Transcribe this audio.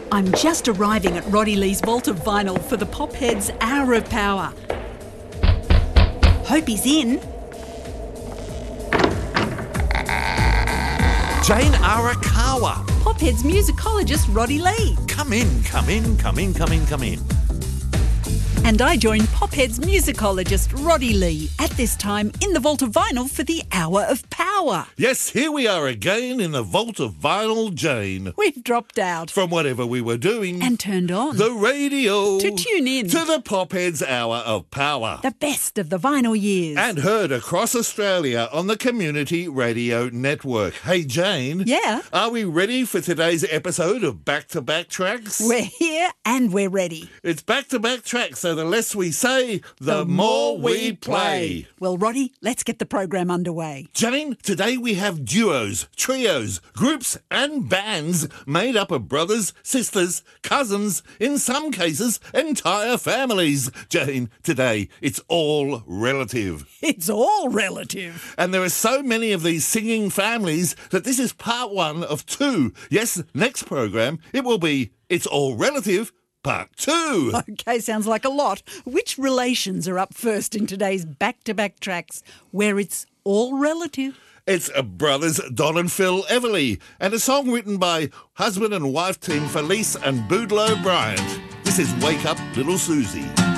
I'm just arriving at Roddy Lee's Vault of Vinyl for the Popheads Hour of Power. Hope he's in. Jane Arakawa. Popheads musicologist Roddy Lee. Come in, come in, come in, come in, come in. And I join Popheads musicologist Roddy Lee at this time in the Vault of Vinyl for the Hour of Power. Yes, here we are again in the Vault of Vinyl, Jane. We've dropped out. From whatever we were doing. And turned on. The radio. To tune in. To the Popheads Hour of Power. The best of the vinyl years. And heard across Australia on the Community Radio Network. Hey, Jane. Yeah? Are we ready for today's episode of Back to Back Tracks? We're here and we're ready. It's Back to Back Tracks, so the less we say, the more we play. Well, Roddy, let's get the program underway. Jane, today we have duos, trios, groups and bands made up of brothers, sisters, cousins, in some cases, entire families. Jane, today it's all relative. It's all relative. And there are so many of these singing families that this is part one of two. Yes, next program it will be It's All Relative Part 2. Okay, sounds like a lot. Which relations are up first in today's back-to-back tracks where it's all relative? It's brothers Don and Phil Everly and a song written by husband and wife team Felice and Boudleaux Bryant. This is Wake Up Little Susie.